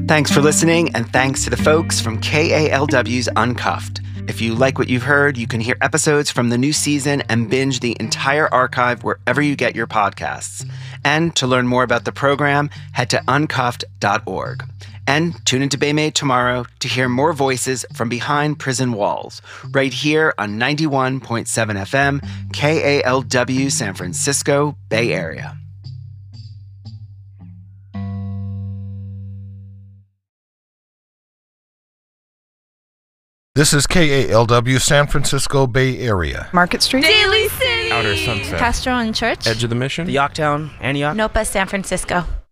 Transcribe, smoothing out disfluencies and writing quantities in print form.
Thanks for listening, and thanks to the folks from KALW's Uncuffed. If you like what you've heard, you can hear episodes from the new season and binge the entire archive wherever you get your podcasts. And to learn more about the program, head to uncuffed.org. And tune into Baymate tomorrow to hear more voices from behind prison walls, right here on 91.7 FM, KALW, San Francisco Bay Area. This is KALW, San Francisco Bay Area. Market Street. Daly City. Outer Sunset. Castro and Church. Edge of the Mission. The Yorktown, Antioch. Nopa, San Francisco.